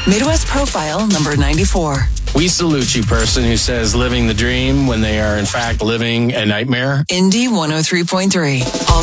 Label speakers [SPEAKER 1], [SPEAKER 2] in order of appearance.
[SPEAKER 1] Midwest Profile number 94.
[SPEAKER 2] We salute you, person who says living the dream when they are in fact living a nightmare.
[SPEAKER 1] Indy 103.3. All